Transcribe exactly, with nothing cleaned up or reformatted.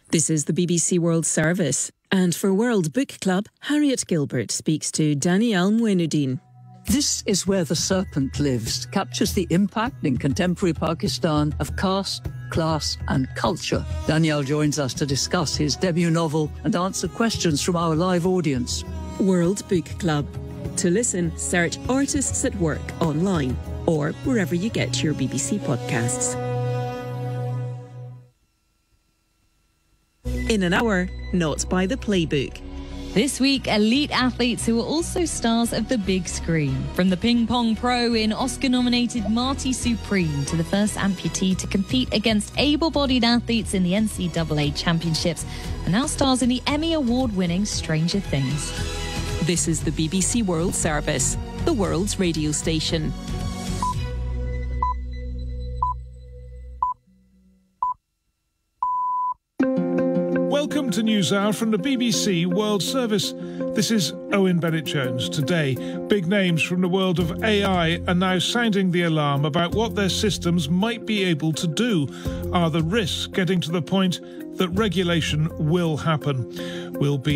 This is the B B C World Service. And for World Book Club, Harriet Gilbert speaks to Danielle Mouinudeen. This Is Where the Serpent Lives captures the impact in contemporary Pakistan of caste, class and culture. Danielle joins us to discuss his debut novel and answer questions from our live audience. World Book Club. To listen, search Artists at Work online or wherever you get your B B C podcasts. In an hour, Not by the Playbook. This week, elite athletes who are also stars of the big screen. From the ping pong pro in Oscar-nominated Marty Supreme to the first amputee to compete against able-bodied athletes in the N C double A Championships, and now stars in the Emmy Award-winning Stranger Things. This is the B B C World Service, the world's radio station. Welcome to NewsHour from the B B C World Service. This is Owen Bennett-Jones. Today, big names from the world of A I are now sounding the alarm about what their systems might be able to do. Are the risks getting to the point that regulation will happen? We'll be